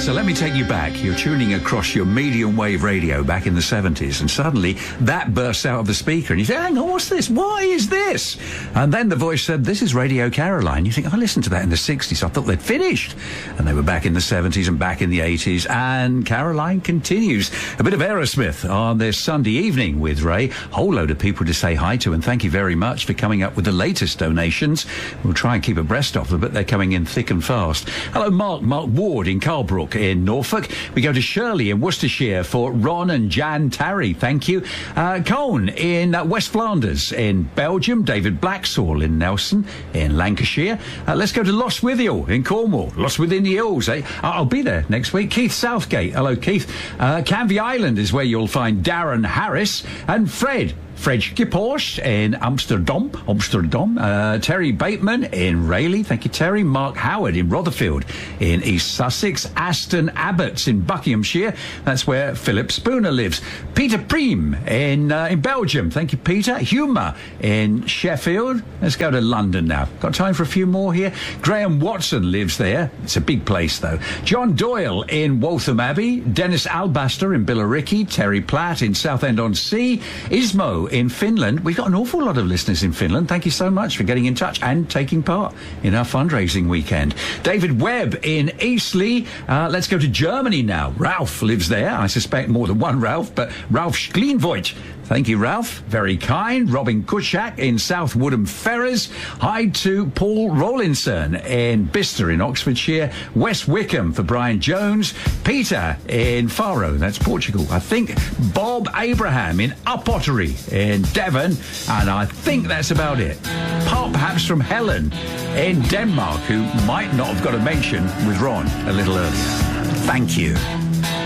So let me take you back. You're tuning across your medium wave radio back in the 70s, and suddenly that bursts out of the speaker, and you say, hang on, what's this? Why is this? And then the voice said, this is Radio Caroline. You think, I listened to that in the 60s. I thought they'd finished. And they were back in the 70s and back in the 80s, and Caroline continues. A bit of Aerosmith on this Sunday evening with Ray. Whole load of people to say hi to, and thank you very much for coming up with the latest donations. We'll try and keep abreast of them, but they're coming in thick and fast. Hello, Mark Ward in Carlbrook in Norfolk. We go to Shirley in Worcestershire for Ron and Jan Tarry. Thank you. Cone in West Flanders in Belgium. David Blacksall in Nelson in Lancashire. Let's go to Lostwithiel in Cornwall. Lostwithin the Hills, eh? I'll be there next week. Keith Southgate. Hello, Keith. Canvey Island is where you'll find Darren Harris and Fred Gippors in Amsterdam. Terry Bateman in Rayleigh. Thank you, Terry. Mark Howard in Rotherfield in East Sussex. Aston Abbots in Buckinghamshire. That's where Philip Spooner lives. Peter Preem in Belgium. Thank you, Peter. Humer in Sheffield. Let's go to London now. Got time for a few more here. Graham Watson lives there. It's a big place, though. John Doyle in Waltham Abbey. Dennis Albaster in Billericay. Terry Platt in Southend-on-Sea. Ismo in Finland. We've got an awful lot of listeners in Finland. Thank you so much for getting in touch and taking part in our fundraising weekend. David Webb in Eastleigh. Let's go to Germany now. Ralph lives there. I suspect more than one Ralph, but Ralph Schleenvoigt. Thank you, Ralph. Very kind. Robin Kushak in South Woodham Ferrers. Hi to Paul Rawlinson in Bicester in Oxfordshire. West Wickham for Brian Jones. Peter in Faro, that's Portugal. I think Bob Abraham in Upottery in Devon. And I think that's about it. Part perhaps from Helen in Denmark, who might not have got a mention with Ron a little earlier. Thank you.